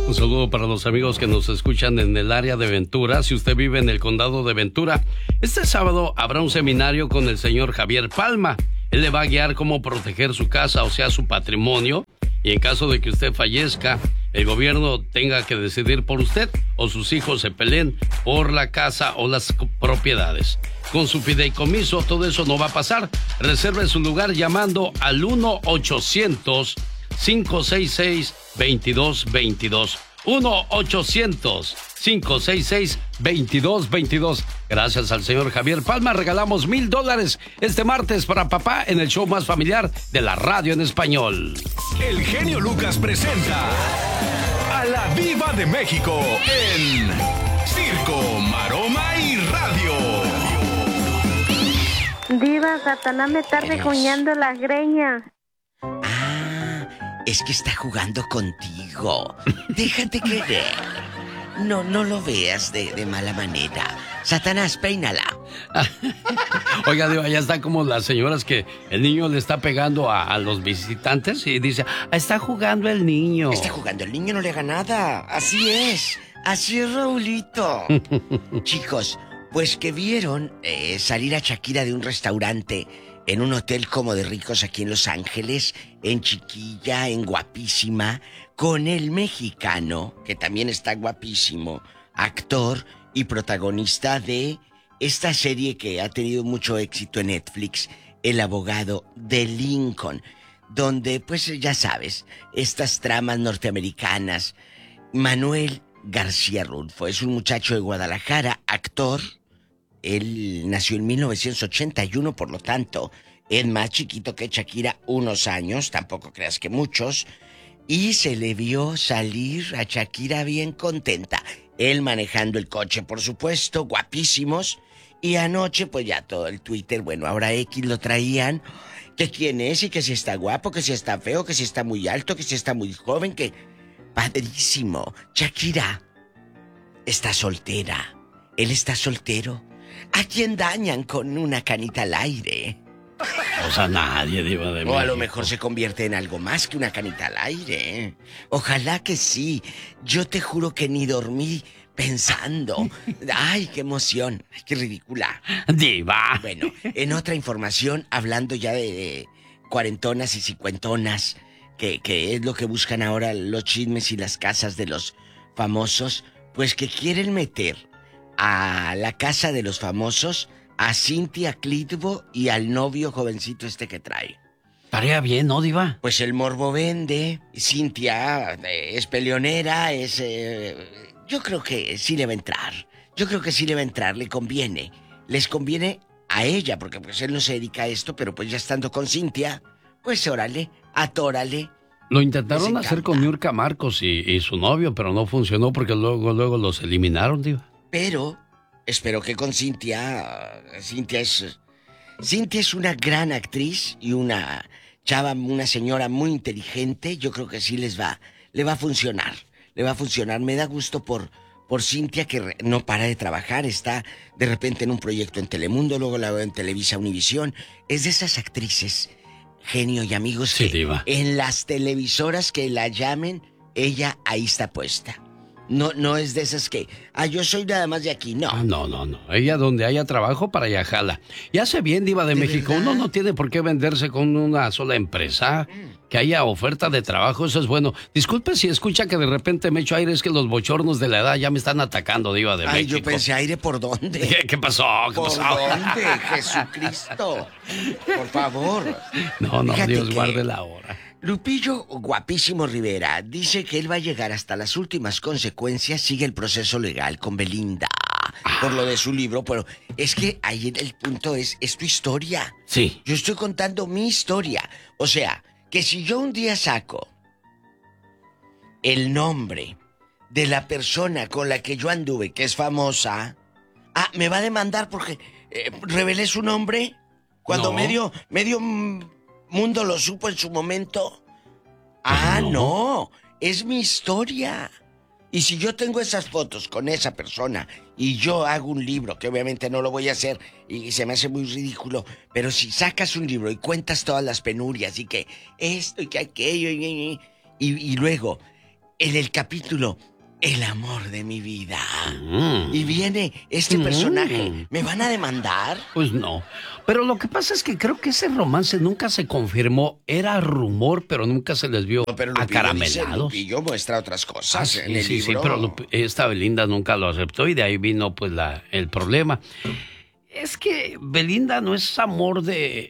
Un saludo para los amigos que nos escuchan en el área de Ventura. Si usted vive en el condado de Ventura, este sábado habrá un seminario con el señor Javier Palma. Él le va a guiar cómo proteger su casa, o sea, su patrimonio. Y en caso de que usted fallezca, el gobierno tenga que decidir por usted o sus hijos se peleen por la casa o las propiedades. Con su fideicomiso, todo eso no va a pasar. Reserve su lugar llamando al 1-800-566-2222. 1-800-566-2222. Gracias al señor Javier Palma, regalamos $1,000 este martes para papá en el show más familiar de la radio en español. El genio Lucas presenta a la Diva de México en Circo, Maroma y Radio. Diva, Satanás me está rejuñando las greñas. Es que está jugando contigo. Déjate querer. No lo veas de mala manera. Satanás, peínala. Oiga, Diva, ya está como las señoras que el niño le está pegando a los visitantes y dice, está jugando el niño. Está jugando el niño, no le haga nada. Así es, Raulito. Chicos, pues que vieron salir a Shakira de un restaurante en un hotel como de ricos aquí en Los Ángeles, en Chiquilla, en Guapísima, con el mexicano, que también está guapísimo, actor y protagonista de esta serie que ha tenido mucho éxito en Netflix, El abogado de Lincoln, donde, pues ya sabes, estas tramas norteamericanas. Manuel García Rulfo es un muchacho de Guadalajara, actor. Él nació en 1981, por lo tanto, es más chiquito que Shakira unos años, tampoco creas que muchos, y se le vio salir a Shakira bien contenta. Él manejando el coche, por supuesto, guapísimos, y anoche, pues ya todo el Twitter, bueno, ahora X lo traían, que quién es y que si está guapo, que si está feo, que si está muy alto, que si está muy joven, que... Padrísimo. Shakira está soltera, él está soltero. ¿A quién dañan con una canita al aire? O sea, nadie, Diva de México. O a lo mejor se convierte en algo más que una canita al aire. Ojalá que sí. Yo te juro que ni dormí pensando. ¡Ay, qué emoción! ¡Ay, qué ridícula! Diva. Bueno, en otra información, hablando ya de cuarentonas y cincuentonas, que es lo que buscan ahora los chismes y las casas de los famosos, pues que quieren meter a la casa de los famosos a Cynthia Clitbo y al novio jovencito este que trae. Estaría bien, ¿no, Diva? Pues el morbo vende. Cynthia es peleonera, yo creo que sí le va a entrar. Le conviene. Les conviene a ella, porque pues él no se dedica a esto, pero pues ya estando con Cynthia, pues órale, atórale. Lo intentaron hacer con Niurka Marcos y su novio, pero no funcionó porque luego los eliminaron, Diva. Pero espero que con Cynthia es una gran actriz y una señora muy inteligente. Yo creo que sí le va a funcionar. Me da gusto por Cynthia, que no para de trabajar. Está de repente en un proyecto en Telemundo, luego la veo en Televisa Univisión. Es de esas actrices, genio y amigos, sí, que Diva, en las televisoras que la llamen, ella ahí está puesta. No es de esas que, yo soy nada más de aquí, no. No. Ella donde haya trabajo, para allá jala. Y hace bien, Diva de México. ¿Verdad? Uno no tiene por qué venderse con una sola empresa. Que haya oferta de trabajo, eso es bueno. Disculpe si escucha que de repente me echo aire, es que los bochornos de la edad ya me están atacando, Diva de México. Yo pensé, ¿aire por dónde? ¿Qué pasó? ¿Por dónde? Jesucristo. Por favor. No, Fíjate Dios que guarde la hora. Lupillo Guapísimo Rivera dice que él va a llegar hasta las últimas consecuencias, sigue el proceso legal con Belinda por lo de su libro, pero es que ahí el punto es tu historia. Sí. Yo estoy contando mi historia. O sea, que si yo un día saco el nombre de la persona con la que yo anduve, que es famosa, me va a demandar porque revelé su nombre cuando No. medio mundo lo supo en su momento. No. No, es mi historia. Y si yo tengo esas fotos con esa persona y yo hago un libro, que obviamente no lo voy a hacer y se me hace muy ridículo, pero si sacas un libro y cuentas todas las penurias y que esto y que aquello y luego en el capítulo El amor de mi vida. Y viene este personaje. ¿Me van a demandar? Pues no. Pero lo que pasa es que creo que ese romance nunca se confirmó. Era rumor, pero nunca se les vio acaramelados. Lupillo muestra otras cosas en el sí, libro. pero esta Belinda nunca lo aceptó y de ahí vino pues el problema. Es que Belinda no es amor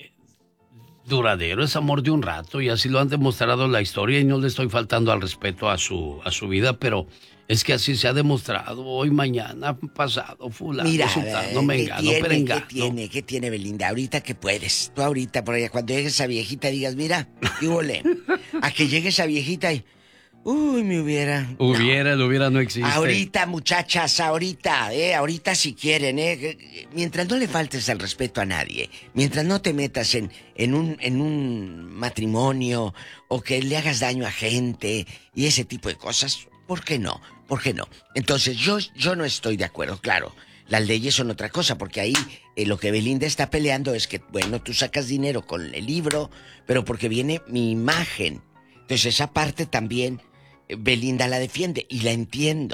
duradero, es amor de un rato y así lo han demostrado la historia y no le estoy faltando al respeto a su vida, pero es que así se ha demostrado hoy, mañana, pasado, fulano, sultano, mengano, perengano. ¿Qué tiene Belinda? Ahorita que puedes, tú ahorita por allá, cuando llegue esa viejita digas, mira, ¿qué huele? A que llegue esa viejita y... Uy, me hubiera... El hubiera no existe. Ahorita, muchachas, ahorita si quieren, mientras no le faltes el respeto a nadie, mientras no te metas en un matrimonio o que le hagas daño a gente y ese tipo de cosas, ¿por qué no? ¿Por qué no? Entonces, yo no estoy de acuerdo, claro. Las leyes son otra cosa, porque ahí lo que Belinda está peleando es que, bueno, tú sacas dinero con el libro, pero porque viene mi imagen. Entonces, esa parte también... Belinda la defiende y la entiendo.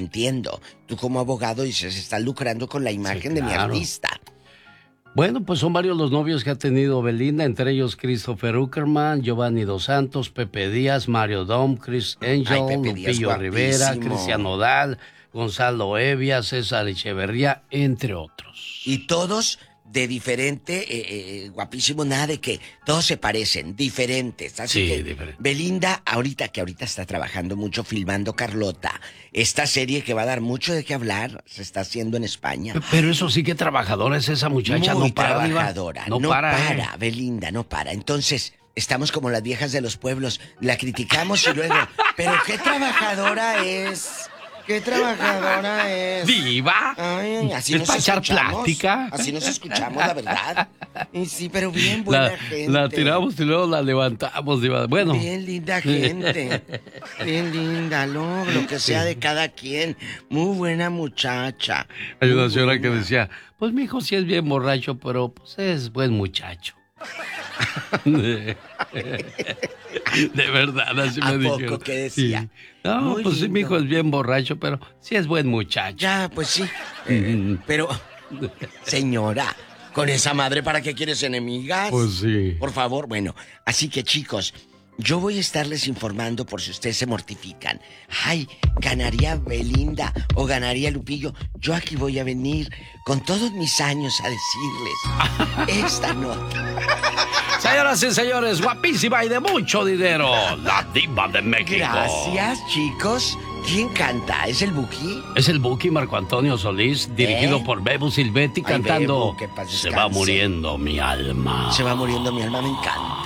Tú como abogado dices, estás lucrando con la imagen de mi artista. Bueno, pues son varios los novios que ha tenido Belinda, entre ellos Christopher Uckerman, Giovanni Dos Santos, Pepe Díaz, Mario Dom, Chris Angel, Lupillo Rivera, Cristian Nodal, Gonzalo Evia, César Echeverría, entre otros. Y todos de diferente, guapísimo, nada de que todos se parecen, diferentes. Así que diferente. Belinda, ahorita está trabajando mucho filmando Carlota, esta serie que va a dar mucho de qué hablar, se está haciendo en España. Pero eso sí que trabajadora es esa muchacha, muy no para. Trabajadora, no para, Belinda, no para. Entonces, estamos como las viejas de los pueblos, la criticamos y luego, pero qué trabajadora es... ¡Qué trabajadora es! ¡Diva! Ay, así ¿Es nos para echar escuchamos. plática? Así nos escuchamos, la verdad. Y sí, pero bien buena gente. La tiramos y luego la levantamos, Diva. Bueno. Bien linda gente. Bien linda, lo que sea de cada quien. Muy buena muchacha. Hay una señora que decía, pues mi hijo sí es bien borracho, pero pues es buen muchacho. De verdad, así me dijeron. ¿A poco que decía? Sí. No, muy pues sí, mi hijo es bien borracho, pero sí es buen muchacho. Ya, pues sí. Pero, señora, con esa madre, ¿para qué quieres enemigas? Pues sí. Por favor, bueno, así que chicos, yo voy a estarles informando por si ustedes se mortifican. Ay, ganaría Belinda o ganaría Lupillo. Yo aquí voy a venir con todos mis años a decirles esta nota. Señoras y señores, guapísima y de mucho dinero, la Diva de México. Gracias, chicos. ¿Quién canta? ¿Es el Buki? Es el Buki Marco Antonio Solís, dirigido por Bebo Silvetti, cantando Bebo, Se va muriendo mi alma. Se va muriendo mi alma, me encanta.